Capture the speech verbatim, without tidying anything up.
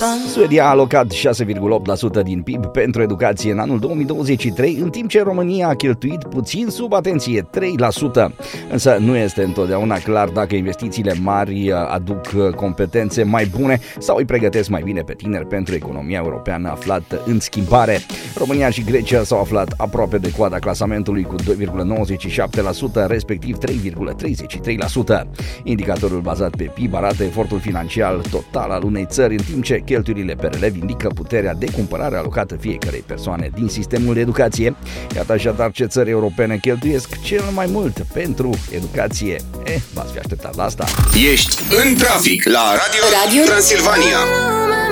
Suedia a alocat șase virgulă opt la sută din P I B pentru educație în anul două mii douăzeci și trei, în timp ce România a cheltuit puțin sub, atenție, trei la sută. Însă nu este întotdeauna clar dacă investițiile mari aduc competențe mai bune sau îi pregătesc mai bine pe tineri pentru economia europeană aflată în schimbare. România și Grecia s-au aflat aproape de coada clasamentului cu doi virgulă nouăzeci și șapte la sută, respectiv trei virgulă treizeci și trei la sută. Indicatorul bazat pe P I B arată efortul financiar total al unei țări, în timp ce cheltuielile pe relev indică puterea de cumpărare alocată fiecărei persoane din sistemul de educație. Iată așadar ce țări europene cheltuiesc cel mai mult pentru educație. Eh, v-ați fi așteptat la asta. Ești în trafic la Radio, Radio Transilvania.